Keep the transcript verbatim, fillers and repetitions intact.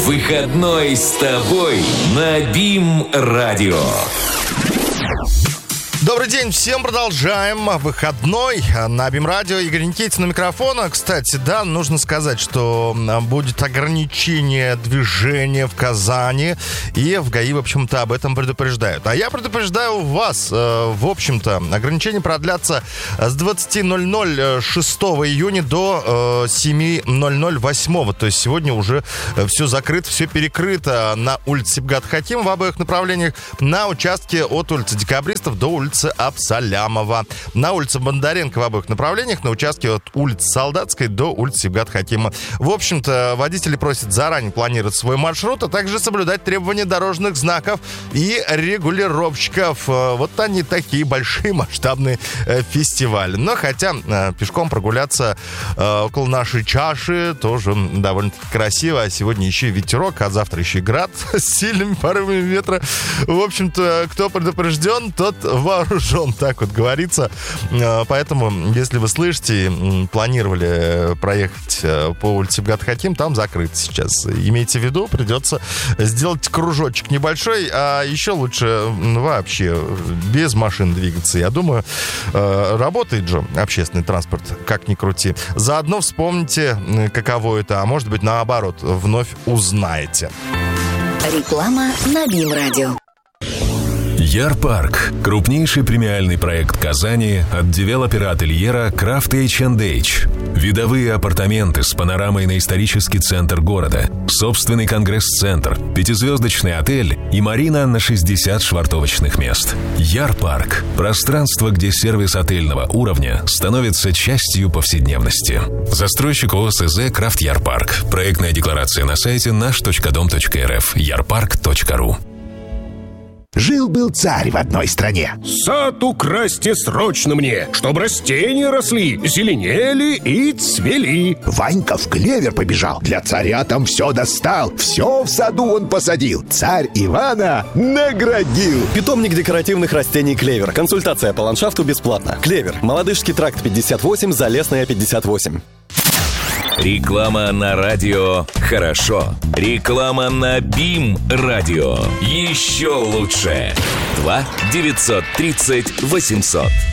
Выходной с тобой на БИМ-радио. Добрый день всем, продолжаем выходной на БИМ-радио. Игорь Никитин у микрофона. Кстати, да, нужно сказать, что будет ограничение движения в Казани, и в ГАИ, в общем-то, об этом предупреждают. А я предупреждаю вас, в общем-то, ограничения продлятся с двадцати ноль-ноль шестого июня до семи ноль-ноль восьмого. То есть сегодня уже все закрыто, все перекрыто на улице Сибгат-Хакимова в обоих направлениях, на участке от улицы Декабристов до улицы Абсалямова, на улице Бондаренко в обоих направлениях, на участке от улицы Солдатской до улицы Сибгат-Хакимова. В общем-то, водители просят заранее планировать свой маршрут, а также соблюдать требования дорожных знаков и регулировщиков. Вот они такие большие масштабные фестивали. Но хотя пешком прогуляться около нашей чаши тоже довольно-таки красиво. А сегодня еще и ветерок, а завтра еще и град с сильными порывами ветра. В общем-то, кто предупрежден, тот вооружен, так вот говорится. Поэтому, если вы слышите, планировали проехать по улице Сибгат-Хаким, там закрыто сейчас. Имейте в виду, придется сделать кружочек небольшой, а еще лучше вообще без машин двигаться. Я думаю, работает же общественный транспорт, как ни крути. Заодно вспомните, каково это, а может быть, наоборот, вновь узнаете. Реклама на БИМ-радио. Яр-парк – крупнейший премиальный проект Казани от девелопера-ательера Крафт эйч энд эйч. Видовые апартаменты с панорамой на исторический центр города, собственный конгресс-центр, пятизвездочный отель и марина на шестьдесят швартовочных мест. Яр-парк – пространство, где сервис отельного уровня становится частью повседневности. Застройщик ОСЗ «Крафт Яр-парк». Проектная декларация на сайте наш точка дом точка эр эф. ярпарк точка ру. Жил-был царь в одной стране. Сад украсьте срочно мне, чтоб растения росли, зеленели и цвели. Ванька в клевер побежал, для царя там все достал. Все в саду он посадил, царь Ивана наградил. Питомник декоративных растений «Клевер». Консультация по ландшафту бесплатно. «Клевер». Молодыжский тракт пятьдесят восемь, Залесная пятьдесят восемь. Реклама на радио «Хорошо». Реклама на БИМ-радио. Еще лучше. два девятьсот тридцать восемьсот.